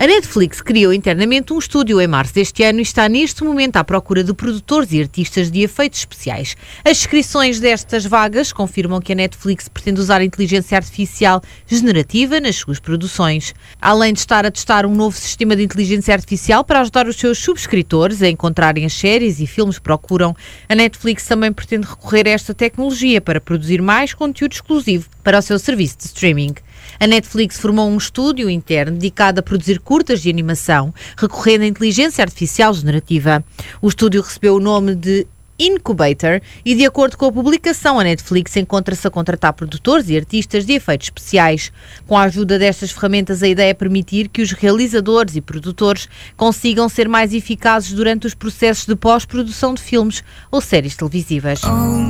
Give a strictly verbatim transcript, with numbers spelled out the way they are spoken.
A Netflix criou internamente um estúdio em março deste ano e está neste momento à procura de produtores e artistas de efeitos especiais. As descrições destas vagas confirmam que a Netflix pretende usar a inteligência artificial generativa nas suas produções. Além de estar a testar um novo sistema de inteligência artificial para ajudar os seus subscritores a encontrarem as séries e filmes que procuram, a Netflix também pretende recorrer a esta tecnologia para produzir mais conteúdo exclusivo para o seu serviço de streaming. A Netflix formou um estúdio interno dedicado a produzir curtas de animação, recorrendo à inteligência artificial generativa. O estúdio recebeu o nome de Incubator e, de acordo com a publicação, a Netflix encontra-se a contratar produtores e artistas de efeitos especiais. Com a ajuda destas ferramentas, a ideia é permitir que os realizadores e produtores consigam ser mais eficazes durante os processos de pós-produção de filmes ou séries televisivas.